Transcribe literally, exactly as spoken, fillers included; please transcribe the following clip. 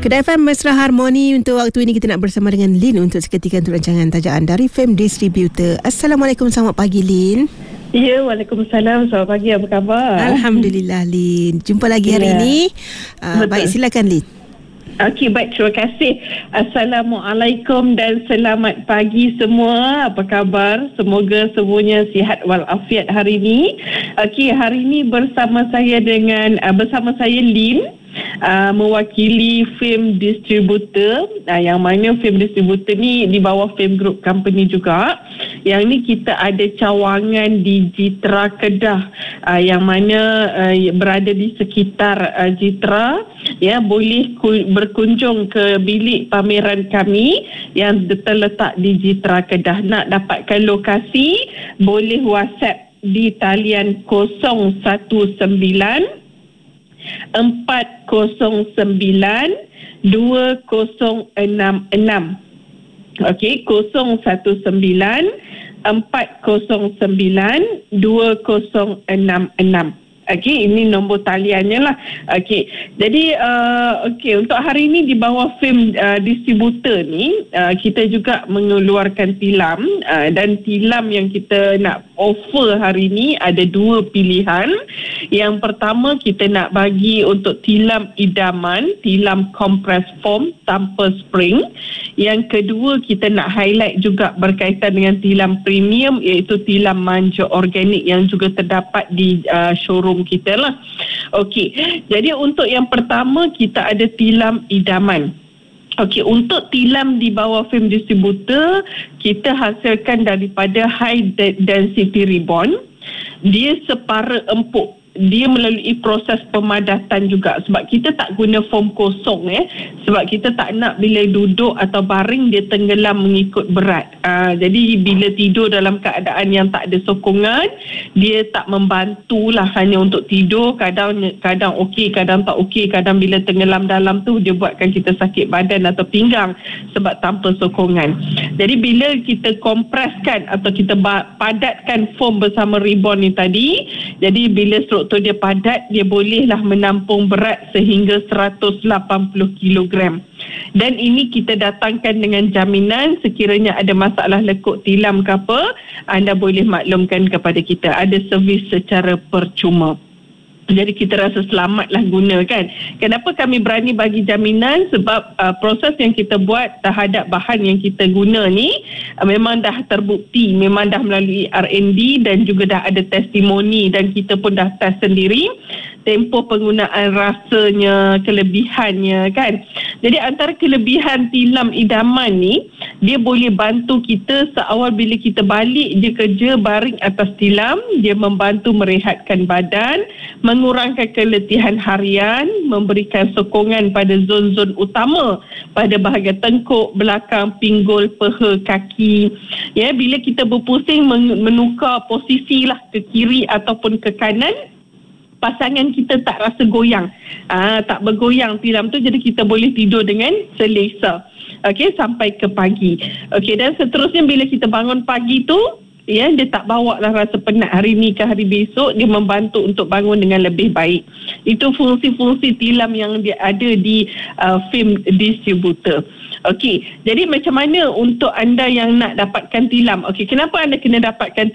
Kedai F M Mesra Harmoni. Untuk waktu ini kita nak bersama dengan Lin untuk seketika untuk rancangan tajaan dari F A M Distributor. Assalamualaikum, selamat pagi Lin. Ya, Waalaikumsalam. Selamat pagi, apa khabar? Alhamdulillah Lin. Jumpa lagi hari ya. ini. Uh, baik, silakan Lin. Okey, baik, terima kasih. Assalamualaikum dan selamat pagi semua. Apa khabar? Semoga semuanya sihat walafiat hari ini. Okey, hari ini bersama saya dengan uh, bersama saya Lin. Uh, mewakili F A M Distributor, uh, yang mana F A M Distributor ni di bawah F A M Group Company juga. Yang ni kita ada cawangan di Jitra Kedah, uh, yang mana uh, berada di sekitar uh, Jitra. Ya, boleh ku- berkunjung ke bilik pameran kami yang terletak di Jitra Kedah. Nak dapatkan lokasi, boleh WhatsApp di talian kosong satu sembilan empat kosong sembilan dua kosong enam enam. Okey, kosong satu sembilan empat kosong sembilan dua kosong enam enam. Okey, ini nombor taliannya lah. Okey, jadi uh, okey, untuk hari ini di bawah F A M uh, Distributor ni, uh, kita juga mengeluarkan tilam, uh, dan tilam yang kita nak offer hari ini ada dua pilihan. Yang pertama, kita nak bagi untuk tilam idaman, tilam compress foam tanpa spring. Yang kedua, kita nak highlight juga berkaitan dengan tilam premium, iaitu tilam manja organik yang juga terdapat di uh, showroom kita lah. Okey, jadi untuk yang pertama, kita ada tilam idaman. Okey, untuk tilam di bawah F A M Distributor, kita hasilkan daripada high density ribbon. Dia separa empuk. Dia melalui proses pemadatan juga, sebab kita tak guna foam kosong eh sebab kita tak nak bila duduk atau baring dia tenggelam mengikut berat. Uh, jadi bila tidur dalam keadaan yang tak ada sokongan, dia tak membantulah hanya untuk tidur. Kadang kadang okey, kadang tak okey. Kadang bila tenggelam dalam tu dia buatkan kita sakit badan atau pinggang sebab tanpa sokongan. Jadi bila kita kompreskan atau kita padatkan foam bersama ribbon ni tadi, jadi bila struktur dia padat, dia bolehlah menampung berat sehingga seratus lapan puluh kilogram. Dan ini kita datangkan dengan jaminan, sekiranya ada masalah lekuk tilam ke apa, anda boleh maklumkan kepada kita. Ada servis secara percuma. Jadi kita rasa selamatlah guna kan. Kenapa kami berani bagi jaminan? Sebab uh, proses yang kita buat terhadap bahan yang kita guna ni uh, memang dah terbukti, memang dah melalui R and D dan juga dah ada testimoni, dan kita pun dah test sendiri tempoh penggunaan, rasanya, kelebihannya kan. Jadi antara kelebihan tilam idaman ni, dia boleh bantu kita seawal bila kita balik je kerja baring atas tilam, dia membantu merehatkan badan, mengurangkan keletihan harian, memberikan sokongan pada zon-zon utama pada bahagian tengkuk, belakang, pinggul, peha, kaki. Ya, bila kita berpusing menukar posisi lah ke kiri ataupun ke kanan, pasangan kita tak rasa goyang. Aa, tak bergoyang tilam tu, jadi kita boleh tidur dengan selesa. Okey, sampai ke pagi. Okey, dan seterusnya bila kita bangun pagi tu, ya, dia tak bawa lah rasa penat hari ni ke hari besok. Dia membantu untuk bangun dengan lebih baik. Itu fungsi-fungsi tilam yang dia ada di uh, F A M Distributor. Okey, jadi macam mana untuk anda yang nak dapatkan tilam? Okey, kenapa anda kena dapatkan